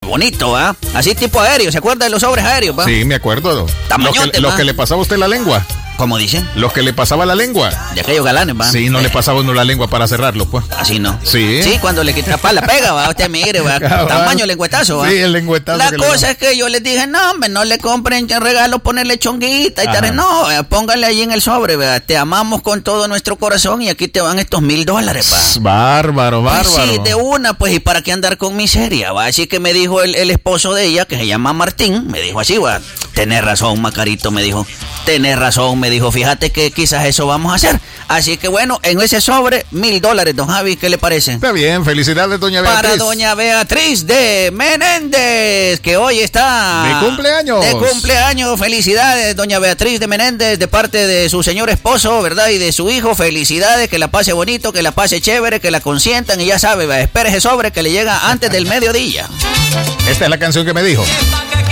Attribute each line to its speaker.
Speaker 1: bonito, ¿va? Así tipo aéreo, ¿se acuerda de los sobres aéreos, va?
Speaker 2: Sí, me acuerdo.
Speaker 1: Tamañote,
Speaker 2: Los que le pasaba a usted la lengua.
Speaker 1: ¿Cómo dicen?
Speaker 2: Los que le pasaba la lengua.
Speaker 1: De aquellos galanes, va.
Speaker 2: Sí, no le pasaba uno la lengua para cerrarlo, pues.
Speaker 1: Así no.
Speaker 2: Sí.
Speaker 1: Sí, cuando le quita la pega, va. Usted mire, va. Tamaño lengüetazo, va.
Speaker 2: Sí, el lengüetazo.
Speaker 1: La cosa es que yo les dije, no, hombre, no le compren regalo, ponerle chonguita y tal. No, póngale ahí en el sobre, ¿verdad? Te amamos con todo nuestro corazón y aquí te van estos $1,000, va.
Speaker 2: Bárbaro.
Speaker 1: Pues sí, de una, pues, ¿y para qué andar con miseria, va? Así que me dijo el esposo de ella, que se llama Martín, me dijo así, va. Tenés razón, Macarito, me dijo. Tenés razón, me dijo. Fíjate que quizás eso vamos a hacer. Así que bueno, en ese sobre, $1,000, don Javi, ¿qué le parece?
Speaker 2: Está bien, felicidades, doña Beatriz.
Speaker 1: Para doña Beatriz de Menéndez, que hoy está
Speaker 2: de cumpleaños.
Speaker 1: De cumpleaños, felicidades, doña Beatriz de Menéndez, de parte de su señor esposo, ¿verdad? Y de su hijo, felicidades, que la pase bonito, que la pase chévere, que la consientan y ya sabe, espere ese sobre que le llega antes del mediodía.
Speaker 2: Esta es la canción que me dijo.